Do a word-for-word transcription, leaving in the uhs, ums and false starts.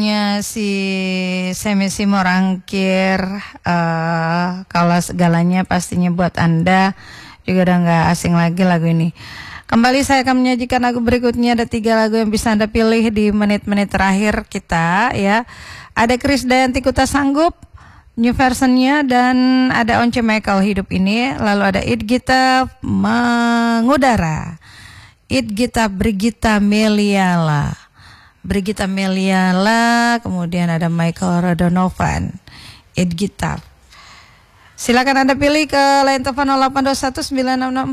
lagunya si Semi Simorangkir, uh, kalau segalanya pastinya buat Anda, juga udah gak asing lagi lagu ini. Kembali saya akan menyajikan lagu berikutnya. Ada tiga lagu yang bisa Anda pilih di menit-menit terakhir kita ya. Ada Krisdayanti Kuta Sanggup new versionnya, dan ada Once Michael Hidup Ini. Lalu ada It Gita Mengudara, It Gita Brigita Meliala, Brigita Meliala, kemudian ada Michael Rodonovan, It Gita. Silakan Anda pilih ke line telepon nol delapan dua satu sembilan enam enam